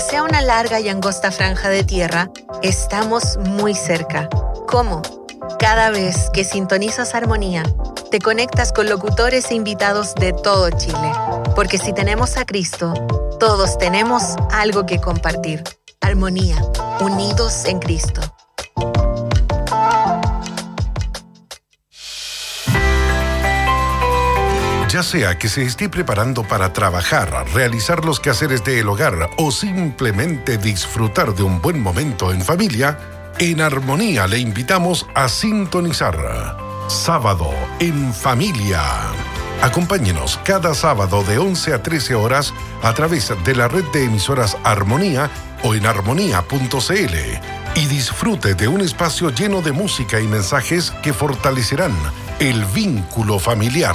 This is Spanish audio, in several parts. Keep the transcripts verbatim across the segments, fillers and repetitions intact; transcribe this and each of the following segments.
Sea una larga y angosta franja de tierra, estamos muy cerca. ¿Cómo? Cada vez que sintonizas Armonía, te conectas con locutores e invitados de todo Chile. Porque si tenemos a Cristo, todos tenemos algo que compartir. Armonía, unidos en Cristo. Ya sea que se esté preparando para trabajar, realizar los quehaceres del hogar o simplemente disfrutar de un buen momento en familia, en Armonía le invitamos a sintonizar Sábado en Familia. Acompáñenos cada sábado de once a trece horas a través de la red de emisoras Armonía o en armonía punto c l y disfrute de un espacio lleno de música y mensajes que fortalecerán el vínculo familiar.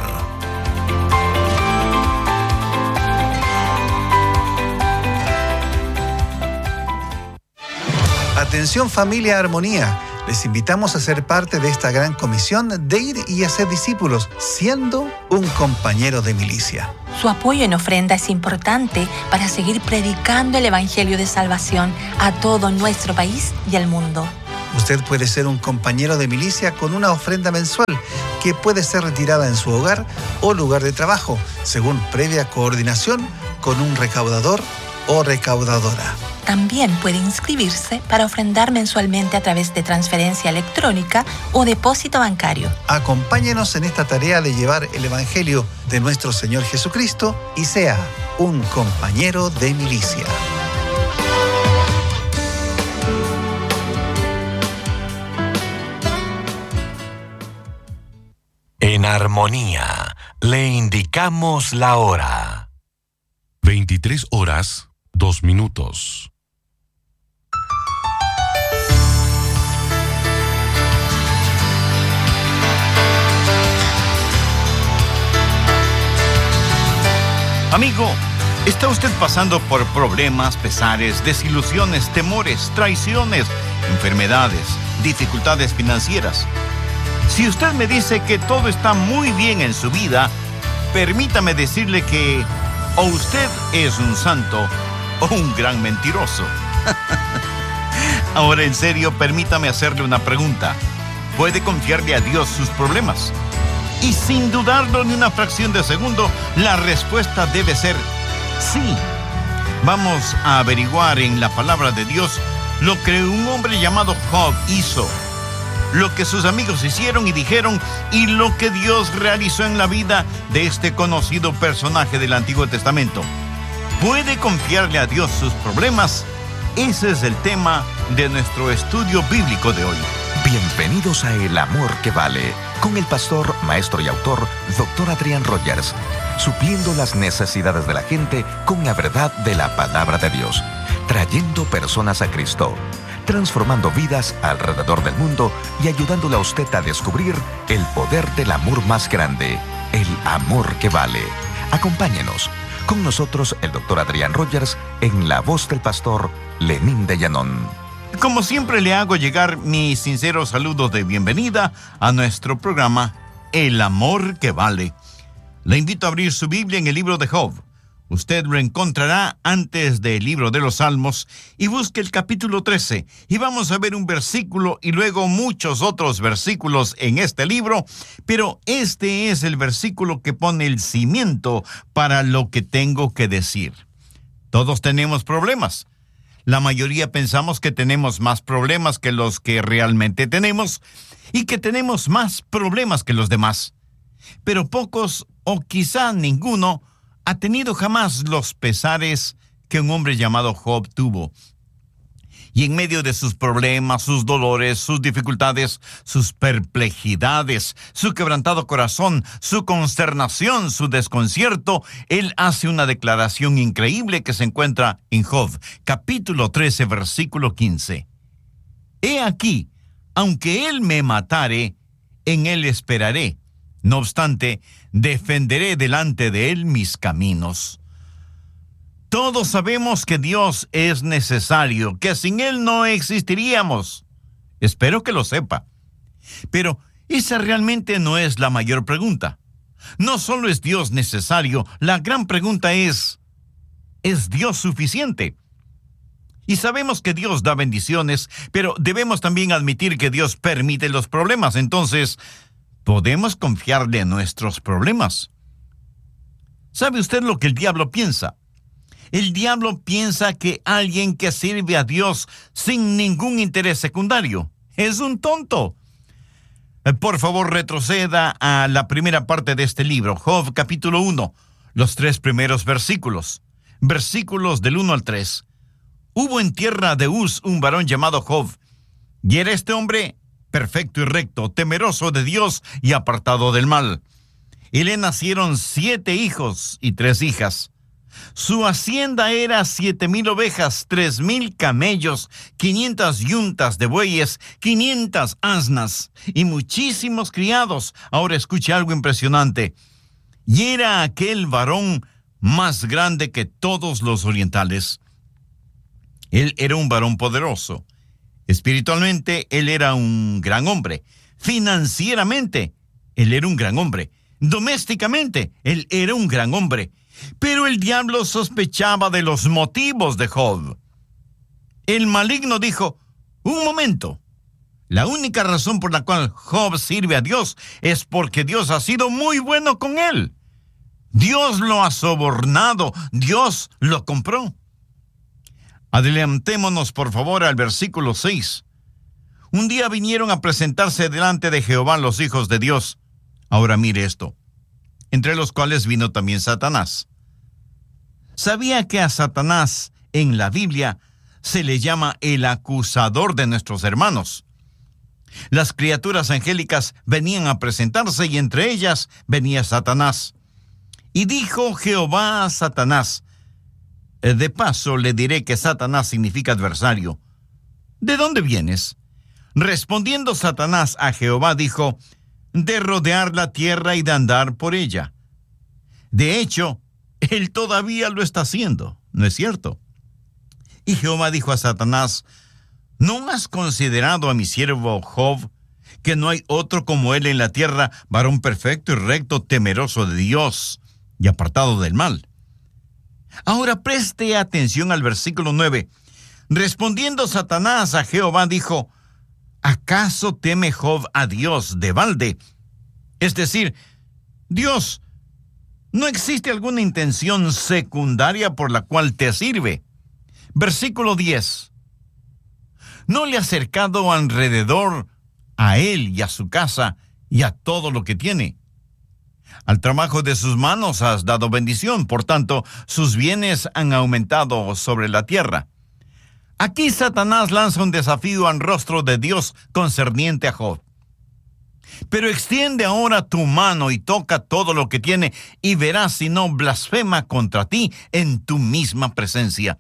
Atención familia Armonía, les invitamos a ser parte de esta gran comisión de ir y hacer discípulos, siendo un compañero de milicia. Su apoyo en ofrenda es importante para seguir predicando el Evangelio de salvación a todo nuestro país y al mundo. Usted puede ser un compañero de milicia con una ofrenda mensual que puede ser retirada en su hogar o lugar de trabajo, según previa coordinación con un recaudador o recaudadora. También puede inscribirse para ofrendar mensualmente a través de transferencia electrónica o depósito bancario. Acompáñenos en esta tarea de llevar el Evangelio de nuestro Señor Jesucristo y sea un compañero de milicia. En Armonía, le indicamos la hora. veintitrés horas, dos minutos. Amigo, ¿está usted pasando por problemas, pesares, desilusiones, temores, traiciones, enfermedades, dificultades financieras? Si usted me dice que todo está muy bien en su vida, permítame decirle que o usted es un santo o un gran mentiroso. Ahora, en serio, permítame hacerle una pregunta. ¿Puede confiarle a Dios sus problemas? Y sin dudarlo ni una fracción de segundo, la respuesta debe ser sí. Vamos a averiguar en la palabra de Dios lo que un hombre llamado Job hizo, lo que sus amigos hicieron y dijeron, y lo que Dios realizó en la vida de este conocido personaje del Antiguo Testamento. ¿Puede confiarle a Dios sus problemas? Ese es el tema de nuestro estudio bíblico de hoy. Bienvenidos a El Amor que Vale, con el pastor, maestro y autor, doctor Adrián Rogers, supliendo las necesidades de la gente con la verdad de la palabra de Dios, trayendo personas a Cristo, transformando vidas alrededor del mundo y ayudándole a usted a descubrir el poder del amor más grande, el amor que vale. Acompáñenos. Con nosotros el doctor Adrián Rogers en la voz del pastor Lenín de Llanón. Como siempre, le hago llegar mis sinceros saludos de bienvenida a nuestro programa El Amor que Vale. Le invito a abrir su Biblia en el libro de Job. Usted lo encontrará antes del libro de los Salmos y busque el capítulo trece. Y vamos a ver un versículo y luego muchos otros versículos en este libro, pero este es el versículo que pone el cimiento para lo que tengo que decir. Todos tenemos problemas. La mayoría pensamos que tenemos más problemas que los que realmente tenemos y que tenemos más problemas que los demás. Pero pocos, o quizá ninguno, ha tenido jamás los pesares que un hombre llamado Job tuvo. Y en medio de sus problemas, sus dolores, sus dificultades, sus perplejidades, su quebrantado corazón, su consternación, su desconcierto, él hace una declaración increíble que se encuentra en Job, capítulo trece, versículo quince. He aquí, aunque él me matare, en él esperaré. No obstante, defenderé delante de él mis caminos. Todos sabemos que Dios es necesario, que sin él no existiríamos. Espero que lo sepa. Pero esa realmente no es la mayor pregunta. No solo es Dios necesario, la gran pregunta es, ¿es Dios suficiente? Y sabemos que Dios da bendiciones, pero debemos también admitir que Dios permite los problemas. Entonces, ¿podemos confiarle en nuestros problemas? ¿Sabe usted lo que el diablo piensa? El diablo piensa que alguien que sirve a Dios sin ningún interés secundario es un tonto. Por favor, retroceda a la primera parte de este libro, Job capítulo uno, los tres primeros versículos, versículos del uno al tres. Hubo en tierra de Uz un varón llamado Job, y era este hombre perfecto y recto, temeroso de Dios y apartado del mal. Y le nacieron siete hijos y tres hijas. Su hacienda era siete mil ovejas, tres mil camellos, quinientas yuntas de bueyes, quinientas asnas y muchísimos criados. Ahora escuche algo impresionante. Y era aquel varón más grande que todos los orientales. Él era un varón poderoso. Espiritualmente, él era un gran hombre. Financieramente, él era un gran hombre. Domésticamente, él era un gran hombre. Pero el diablo sospechaba de los motivos de Job. El maligno dijo, un momento, la única razón por la cual Job sirve a Dios es porque Dios ha sido muy bueno con él. Dios lo ha sobornado, Dios lo compró. Adelantémonos por favor al versículo seis. Un día vinieron a presentarse delante de Jehová los hijos de Dios. Ahora mire esto, entre los cuales vino también Satanás. ¿Sabía que a Satanás en la Biblia se le llama el acusador de nuestros hermanos? Las criaturas angélicas venían a presentarse y entre ellas venía Satanás. Y dijo Jehová a Satanás, de paso le diré que Satanás significa adversario. ¿De dónde vienes? Respondiendo Satanás a Jehová dijo, de rodear la tierra y de andar por ella. De hecho, él todavía lo está haciendo, ¿no es cierto? Y Jehová dijo a Satanás, ¿no has considerado a mi siervo Job, que no hay otro como él en la tierra, varón perfecto y recto, temeroso de Dios y apartado del mal? Ahora preste atención al versículo nueve. Respondiendo Satanás a Jehová dijo, ¿acaso teme Job a Dios de balde? Es decir, Dios, ¿no existe alguna intención secundaria por la cual te sirve? Versículo diez. ¿No le has acercado alrededor a él y a su casa y a todo lo que tiene? Al trabajo de sus manos has dado bendición, por tanto, sus bienes han aumentado sobre la tierra. Aquí Satanás lanza un desafío al rostro de Dios concerniente a Job. Pero extiende ahora tu mano y toca todo lo que tiene y verás si no blasfema contra ti en tu misma presencia.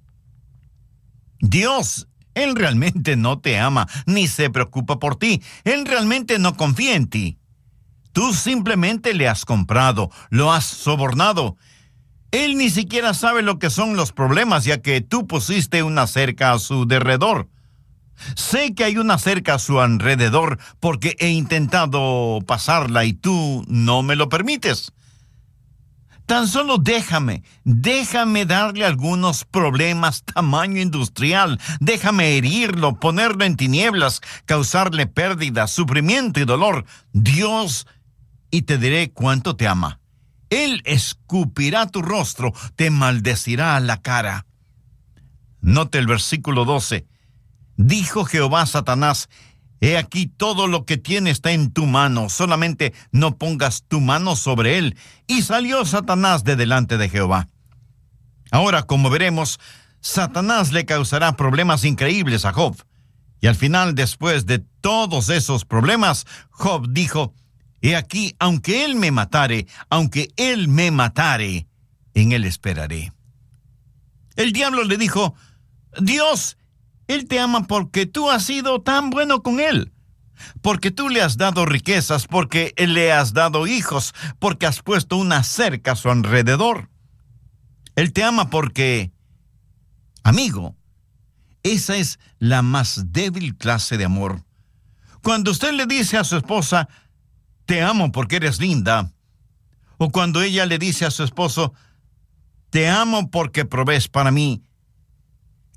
Dios, Él realmente no te ama ni se preocupa por ti. Él realmente no confía en ti. Tú simplemente le has comprado, lo has sobornado. Él ni siquiera sabe lo que son los problemas, ya que tú pusiste una cerca a su derredor. Sé que hay una cerca a su alrededor porque he intentado pasarla y tú no me lo permites. Tan solo déjame, déjame darle algunos problemas tamaño industrial. Déjame herirlo, ponerlo en tinieblas, causarle pérdida, sufrimiento y dolor. Dios, y te diré cuánto te ama. Él escupirá tu rostro, te maldecirá la cara. Note el versículo doce. Dijo Jehová a Satanás, he aquí todo lo que tiene está en tu mano, solamente no pongas tu mano sobre él. Y salió Satanás de delante de Jehová. Ahora, como veremos, Satanás le causará problemas increíbles a Job. Y al final, después de todos esos problemas, Job dijo, he aquí, aunque él me matare, aunque él me matare, en él esperaré. El diablo le dijo, Dios, Él te ama porque tú has sido tan bueno con Él, porque tú le has dado riquezas, porque le has dado hijos, porque has puesto una cerca a su alrededor. Él te ama porque, amigo, esa es la más débil clase de amor. Cuando usted le dice a su esposa, te amo porque eres linda, o cuando ella le dice a su esposo, te amo porque provees para mí,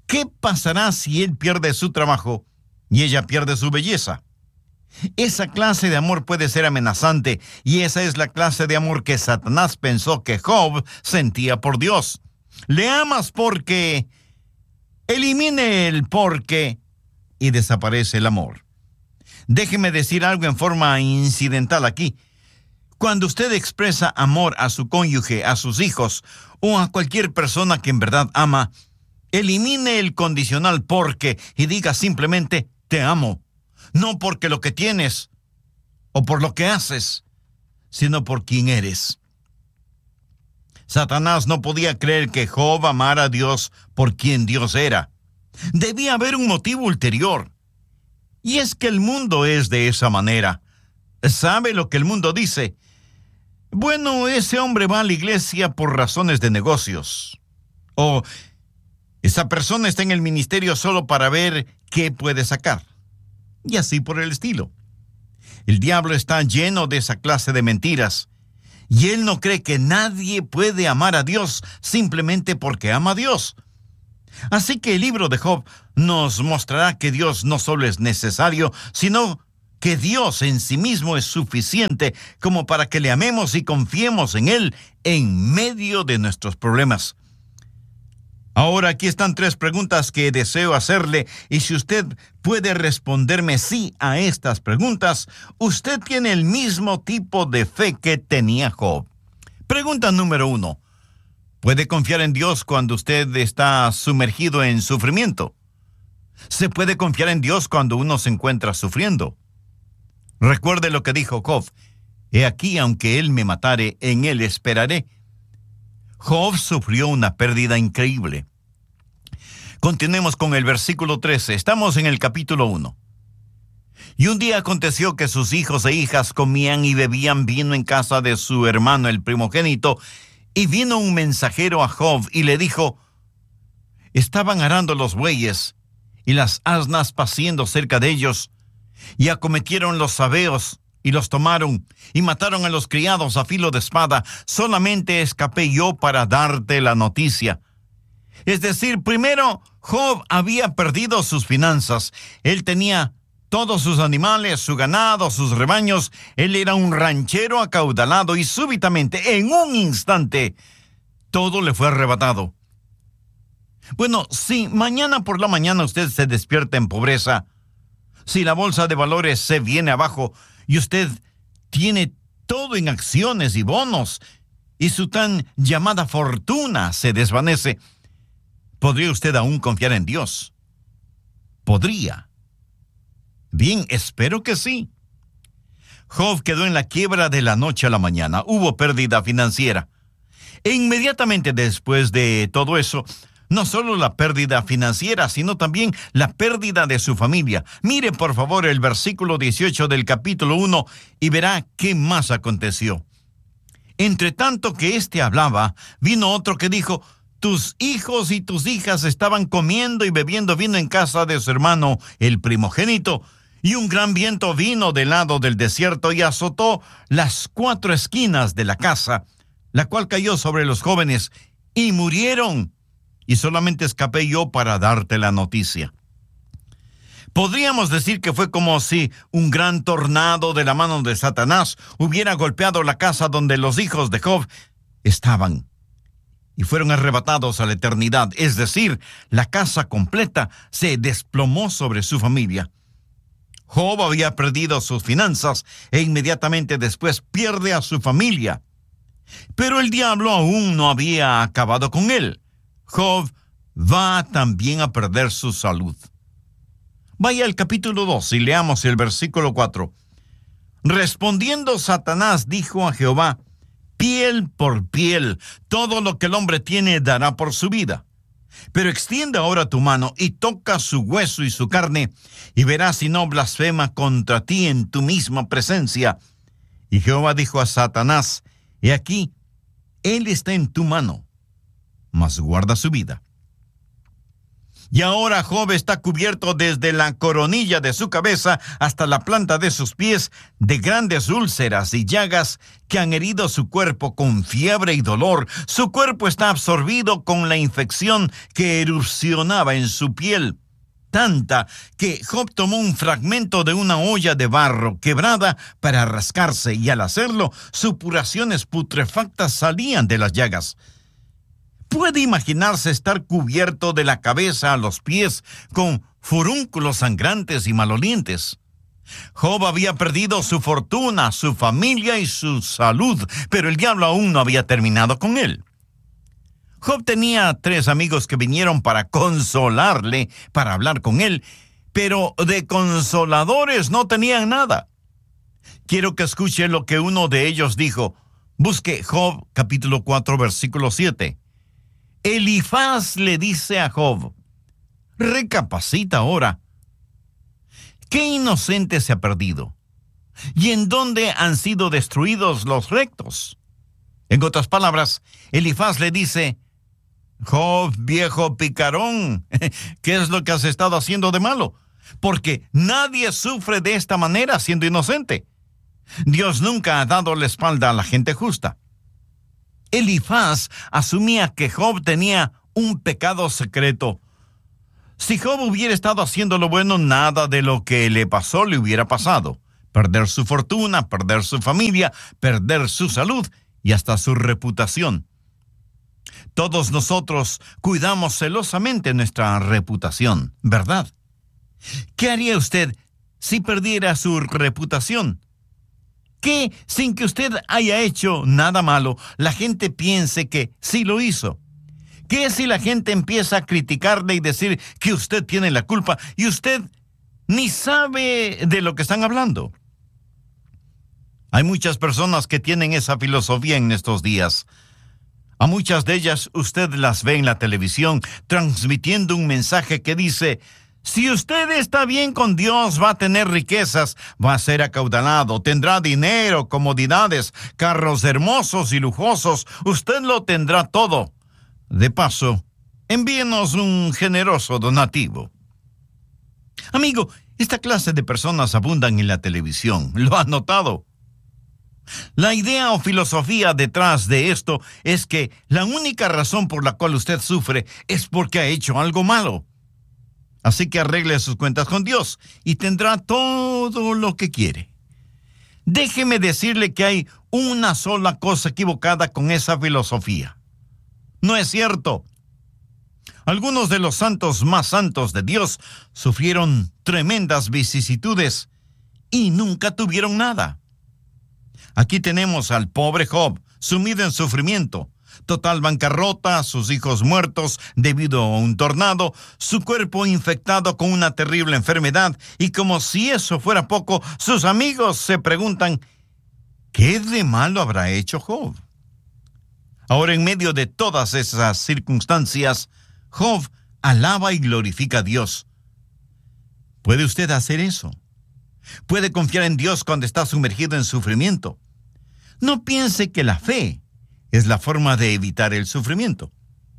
¿qué pasará si él pierde su trabajo y ella pierde su belleza? Esa clase de amor puede ser amenazante, y esa es la clase de amor que Satanás pensó que Job sentía por Dios. Le amas porque... Elimine el porque y desaparece el amor. Déjeme decir algo en forma incidental aquí. Cuando usted expresa amor a su cónyuge, a sus hijos o a cualquier persona que en verdad ama, elimine el condicional porque y diga simplemente te amo. No porque lo que tienes o por lo que haces, sino por quien eres. Satanás no podía creer que Job amara a Dios por quien Dios era. Debía haber un motivo ulterior. Y es que el mundo es de esa manera. ¿Sabe lo que el mundo dice? Bueno, ese hombre va a la iglesia por razones de negocios. O esa persona está en el ministerio solo para ver qué puede sacar. Y así por el estilo. El diablo está lleno de esa clase de mentiras. Y él no cree que nadie puede amar a Dios simplemente porque ama a Dios. Así que el libro de Job nos mostrará que Dios no solo es necesario, sino que Dios en sí mismo es suficiente como para que le amemos y confiemos en Él en medio de nuestros problemas. Ahora aquí están tres preguntas que deseo hacerle, y si usted puede responderme sí a estas preguntas, usted tiene el mismo tipo de fe que tenía Job. Pregunta número uno. ¿Puede confiar en Dios cuando usted está sumergido en sufrimiento? ¿Se puede confiar en Dios cuando uno se encuentra sufriendo? Recuerde lo que dijo Job. He aquí, aunque Él me matare, en Él esperaré. Job sufrió una pérdida increíble. Continuemos con el versículo trece. Estamos en el capítulo uno. Y un día aconteció que sus hijos e hijas comían y bebían vino en casa de su hermano el primogénito, y vino un mensajero a Job y le dijo: estaban arando los bueyes y las asnas paciendo cerca de ellos, y acometieron los sabeos y los tomaron, y mataron a los criados a filo de espada. Solamente escapé yo para darte la noticia. Es decir, primero, Job había perdido sus finanzas. Él tenía todos sus animales, su ganado, sus rebaños. Él era un ranchero acaudalado, y súbitamente, en un instante, todo le fue arrebatado. Bueno, si mañana por la mañana usted se despierta en pobreza, si la bolsa de valores se viene abajo y usted tiene todo en acciones y bonos, y su tan llamada fortuna se desvanece, ¿podría usted aún confiar en Dios? ¿Podría? Bien, espero que sí. Job quedó en la quiebra de la noche a la mañana. Hubo pérdida financiera. E inmediatamente después de todo eso, no solo la pérdida financiera, sino también la pérdida de su familia. Mire, por favor, el versículo dieciocho del capítulo uno y verá qué más aconteció. Entre tanto que éste hablaba, vino otro que dijo: tus hijos y tus hijas estaban comiendo y bebiendo vino en casa de su hermano, el primogénito, y un gran viento vino del lado del desierto y azotó las cuatro esquinas de la casa, la cual cayó sobre los jóvenes, y murieron. Y solamente escapé yo para darte la noticia. Podríamos decir que fue como si un gran tornado de la mano de Satanás hubiera golpeado la casa donde los hijos de Job estaban, y fueron arrebatados a la eternidad. Es decir, la casa completa se desplomó sobre su familia. Job había perdido sus finanzas e inmediatamente después pierde a su familia. Pero el diablo aún no había acabado con él. Job va también a perder su salud. Vaya al capítulo dos y leamos el versículo cuatro. Respondiendo Satanás dijo a Jehová: piel por piel, todo lo que el hombre tiene dará por su vida. Pero extiende ahora tu mano y toca su hueso y su carne, y verás si no blasfema contra ti en tu misma presencia. Y Jehová dijo a Satanás: he aquí, él está en tu mano, mas guarda su vida. Y ahora Job está cubierto desde la coronilla de su cabeza hasta la planta de sus pies de grandes úlceras y llagas que han herido su cuerpo con fiebre y dolor. Su cuerpo está absorbido con la infección que erupcionaba en su piel, tanta que Job tomó un fragmento de una olla de barro quebrada para rascarse, y al hacerlo, supuraciones putrefactas salían de las llagas. ¿Puede imaginarse estar cubierto de la cabeza a los pies con furúnculos sangrantes y malolientes? Job había perdido su fortuna, su familia y su salud, pero el diablo aún no había terminado con él. Job tenía tres amigos que vinieron para consolarle, para hablar con él, pero de consoladores no tenían nada. Quiero que escuche lo que uno de ellos dijo. Busque Job capítulo cuatro, versículo siete. Elifaz le dice a Job: recapacita ahora. ¿Qué inocente se ha perdido? ¿Y en dónde han sido destruidos los rectos? En otras palabras, Elifaz le dice: Job, viejo picarón, ¿qué es lo que has estado haciendo de malo? Porque nadie sufre de esta manera siendo inocente. Dios nunca ha dado la espalda a la gente justa. Elifaz asumía que Job tenía un pecado secreto. Si Job hubiera estado haciendo lo bueno, nada de lo que le pasó le hubiera pasado. Perder su fortuna, perder su familia, perder su salud y hasta su reputación. Todos nosotros cuidamos celosamente nuestra reputación, ¿verdad? ¿Qué haría usted si perdiera su reputación? ¿Qué, sin que usted haya hecho nada malo, la gente piense que sí lo hizo? ¿Qué si la gente empieza a criticarle y decir que usted tiene la culpa y usted ni sabe de lo que están hablando? Hay muchas personas que tienen esa filosofía en estos días. A muchas de ellas usted las ve en la televisión transmitiendo un mensaje que dice: si usted está bien con Dios, va a tener riquezas, va a ser acaudalado, tendrá dinero, comodidades, carros hermosos y lujosos, usted lo tendrá todo. De paso, envíenos un generoso donativo. Amigo, esta clase de personas abundan en la televisión, ¿lo ha notado? La idea o filosofía detrás de esto es que la única razón por la cual usted sufre es porque ha hecho algo malo. Así que arregle sus cuentas con Dios y tendrá todo lo que quiere. Déjeme decirle que hay una sola cosa equivocada con esa filosofía. No es cierto. Algunos de los santos más santos de Dios sufrieron tremendas vicisitudes y nunca tuvieron nada. Aquí tenemos al pobre Job, sumido en sufrimiento, total bancarrota, sus hijos muertos debido a un tornado, su cuerpo infectado con una terrible enfermedad, y como si eso fuera poco, sus amigos se preguntan: ¿qué de malo habrá hecho Job? Ahora, en medio de todas esas circunstancias, Job alaba y glorifica a Dios. ¿Puede usted hacer eso? ¿Puede confiar en Dios cuando está sumergido en sufrimiento? No piense que la fe es la forma de evitar el sufrimiento.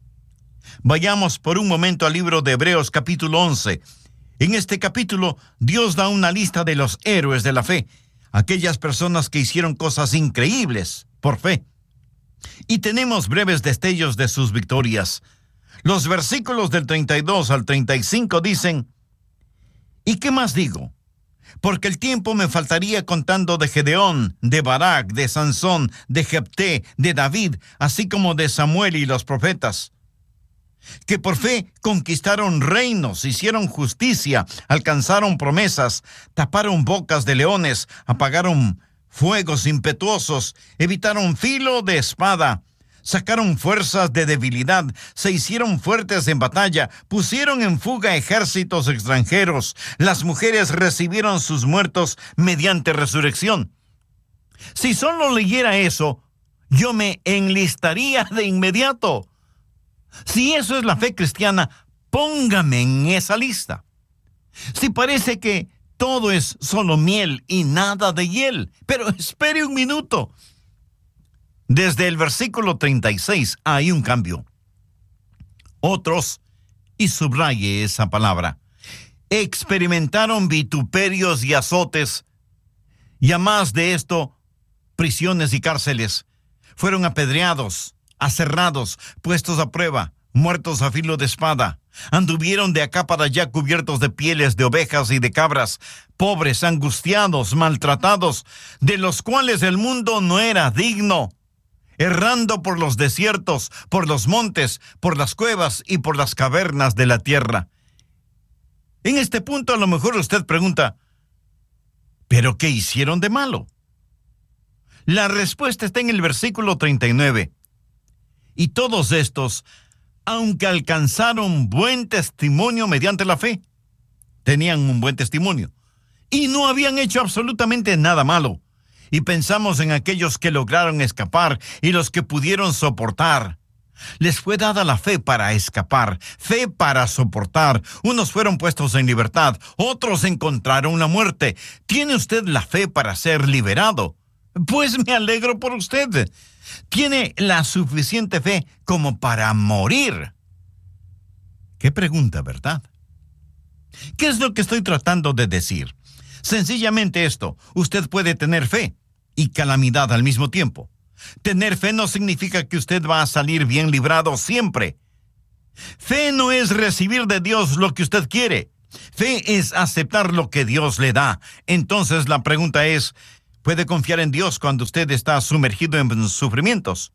Vayamos por un momento al libro de Hebreos capítulo once. En este capítulo, Dios da una lista de los héroes de la fe, aquellas personas que hicieron cosas increíbles por fe. Y tenemos breves destellos de sus victorias. Los versículos del treinta y dos al treinta y cinco dicen: ¿y qué más digo? Porque el tiempo me faltaría contando de Gedeón, de Barak, de Sansón, de Jefté, de David, así como de Samuel y los profetas, que por fe conquistaron reinos, hicieron justicia, alcanzaron promesas, taparon bocas de leones, apagaron fuegos impetuosos, evitaron filo de espada, sacaron fuerzas de debilidad, se hicieron fuertes en batalla, pusieron en fuga ejércitos extranjeros, las mujeres recibieron sus muertos mediante resurrección. Si solo leyera eso, yo me enlistaría de inmediato. Si eso es la fe cristiana, póngame en esa lista. Si parece que todo es solo miel y nada de hiel, pero espere un minuto. Desde el versículo treinta y seis hay un cambio. Otros, Y subraye esa palabra. Experimentaron vituperios y azotes, y a más de esto, prisiones y cárceles. Fueron apedreados, aserrados, puestos a prueba, muertos a filo de espada. Anduvieron de acá para allá cubiertos de pieles de ovejas y de cabras, pobres, angustiados, maltratados, de los cuales el mundo no era digno, errando por los desiertos, por los montes, por las cuevas y por las cavernas de la tierra. En este punto a lo mejor usted pregunta, ¿pero qué hicieron de malo? La respuesta está en el versículo treinta y nueve. Y todos estos, aunque alcanzaron buen testimonio mediante la fe, tenían un buen testimonio, y no habían hecho absolutamente nada malo. Y pensamos en aquellos que lograron escapar y los que pudieron soportar. Les fue dada la fe para escapar, fe para soportar. Unos fueron puestos en libertad, otros encontraron la muerte. ¿Tiene usted la fe para ser liberado? Pues me alegro por usted. Tiene la suficiente fe como para morir. Qué pregunta, ¿verdad? ¿Qué es lo que estoy tratando de decir? Sencillamente esto: usted puede tener fe y calamidad al mismo tiempo. Tener fe no significa que usted va a salir bien librado siempre. Fe no es recibir de Dios lo que usted quiere. Fe es aceptar lo que Dios le da. Entonces la pregunta es, ¿puede confiar en Dios cuando usted está sumergido en sufrimientos?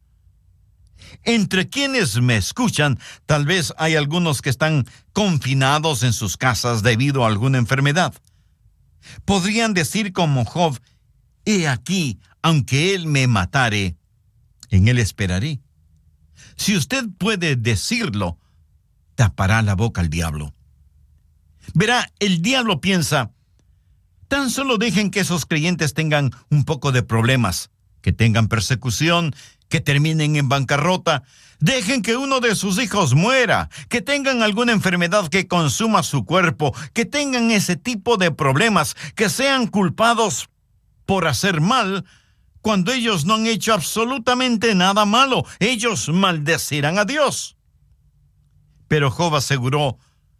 Entre quienes me escuchan, tal vez hay algunos que están confinados en sus casas debido a alguna enfermedad. Podrían decir como Job, he aquí, aunque él me matare, en él esperaré. Si usted puede decirlo, tapará la boca al diablo. Verá, el diablo piensa, tan solo dejen que esos creyentes tengan un poco de problemas, que tengan persecución, que terminen en bancarrota, dejen que uno de sus hijos muera, que tengan alguna enfermedad que consuma su cuerpo, que tengan ese tipo de problemas, que sean culpados por hacer mal, cuando ellos no han hecho absolutamente nada malo. Ellos maldecirán a Dios. Pero Job aseguró,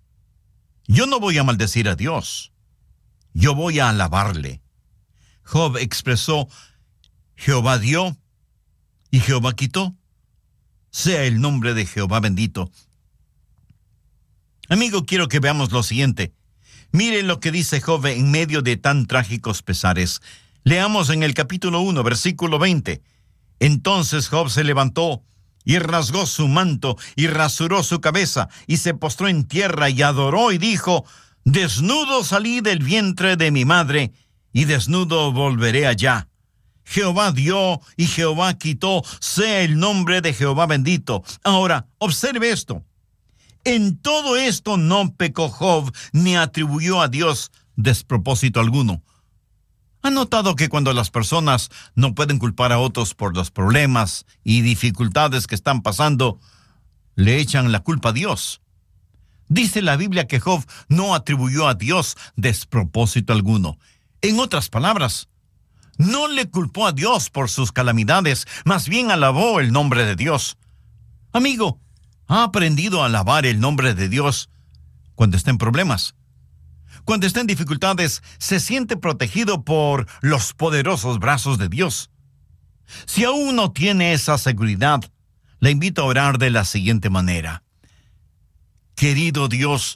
yo no voy a maldecir a Dios, yo voy a alabarle. Job expresó, Jehová dio y Jehová quitó. Sea el nombre de Jehová bendito. Amigo, quiero que veamos lo siguiente. Mire lo que dice Job en medio de tan trágicos pesares. Leamos en el capítulo uno, versículo veinte. Entonces Job se levantó y rasgó su manto y rasuró su cabeza y se postró en tierra y adoró y dijo, desnudo salí del vientre de mi madre y desnudo volveré allá. Jehová dio y Jehová quitó, sea el nombre de Jehová bendito. Ahora, observe esto. En todo esto no pecó Job ni atribuyó a Dios despropósito alguno. ¿Ha notado que cuando las personas no pueden culpar a otros por los problemas y dificultades que están pasando, le echan la culpa a Dios? Dice la Biblia que Job no atribuyó a Dios despropósito alguno. En otras palabras, no le culpó a Dios por sus calamidades, más bien alabó el nombre de Dios. Amigo, ¿ha aprendido a alabar el nombre de Dios cuando está en problemas? Cuando está en dificultades, se siente protegido por los poderosos brazos de Dios. Si aún no tiene esa seguridad, le invito a orar de la siguiente manera. Querido Dios,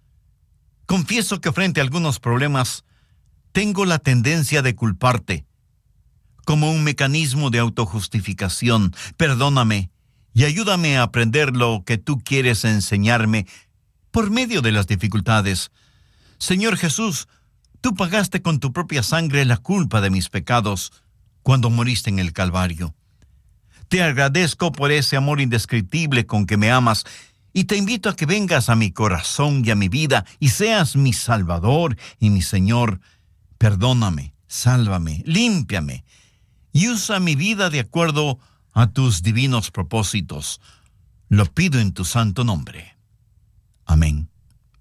confieso que frente a algunos problemas, tengo la tendencia de culparte. Como un mecanismo de autojustificación, perdóname y ayúdame a aprender lo que tú quieres enseñarme por medio de las dificultades. Señor Jesús, tú pagaste con tu propia sangre la culpa de mis pecados cuando moriste en el Calvario. Te agradezco por ese amor indescriptible con que me amas y te invito a que vengas a mi corazón y a mi vida y seas mi Salvador y mi Señor. Perdóname, sálvame, límpiame y usa mi vida de acuerdo a tus divinos propósitos. Lo pido en tu santo nombre. Amén.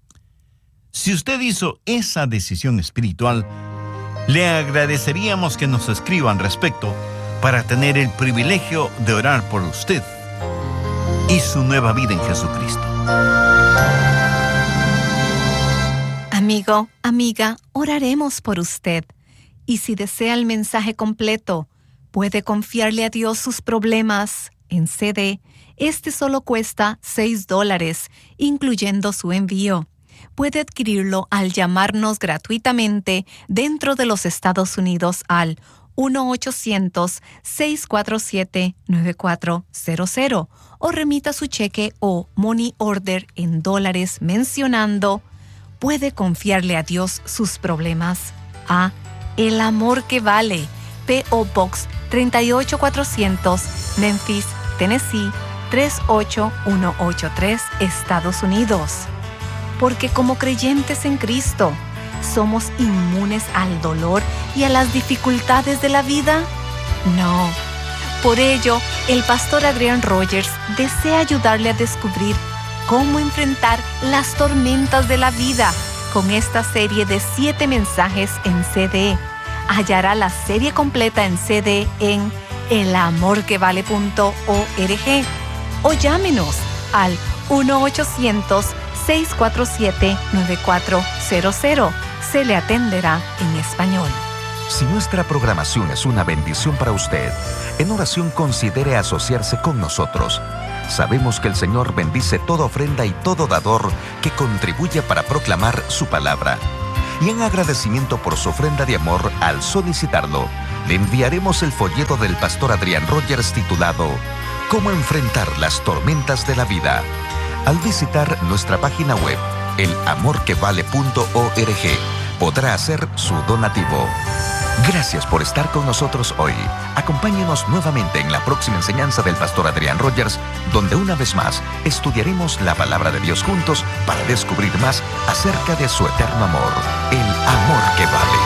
Si usted hizo esa decisión espiritual, le agradeceríamos que nos escriba al respecto para tener el privilegio de orar por usted y su nueva vida en Jesucristo. Amigo, amiga, oraremos por usted. Y si desea el mensaje completo, puede confiarle a Dios sus problemas en C D. Este solo cuesta seis dólares, incluyendo su envío. Puede adquirirlo al llamarnos gratuitamente dentro de los Estados Unidos al uno ochocientos, seis cuatro siete, nueve cuatro cero cero o remita su cheque o money order en dólares mencionando «Puede confiarle a Dios sus problemas» a El Amor que Vale, P O Box tres ocho cuatrocientos, Memphis, Tennessee tres ocho uno ocho tres, Estados Unidos. Porque como creyentes en Cristo, ¿somos inmunes al dolor y a las dificultades de la vida? No. Por ello, el pastor Adrián Rogers desea ayudarle a descubrir cómo enfrentar las tormentas de la vida con esta serie de siete mensajes en C D. Hallará la serie completa en C D en el amor que vale punto org o llámenos al uno ochocientos, seis cuatro siete, nueve cuatro cero cero. Se le atenderá en español. Si nuestra programación es una bendición para usted, en oración considere asociarse con nosotros. Sabemos que el Señor bendice toda ofrenda y todo dador que contribuye para proclamar su palabra. Y en agradecimiento por su ofrenda de amor, al solicitarlo, le enviaremos el folleto del pastor Adrián Rogers titulado «Cómo enfrentar las tormentas de la vida». Al visitar nuestra página web, el amor que vale punto org, podrá hacer su donativo. Gracias por estar con nosotros hoy. Acompáñenos nuevamente en la próxima enseñanza del pastor Adrián Rogers, donde una vez más estudiaremos la palabra de Dios juntos para descubrir más acerca de su eterno amor, el amor que vale.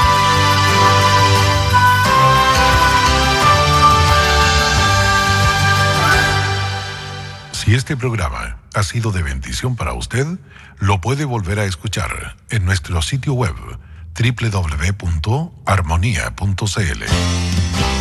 Si este programa ha sido de bendición para usted, lo puede volver a escuchar en nuestro sitio web doble u doble u doble u punto armonía punto c l.